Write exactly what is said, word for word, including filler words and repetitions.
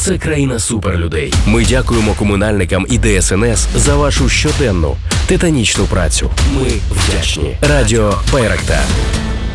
це країна суперлюдей. Ми дякуємо комунальникам і Де ес ен ес за вашу щоденну титанічну працю. Ми вдячні. Радіо Байрактар.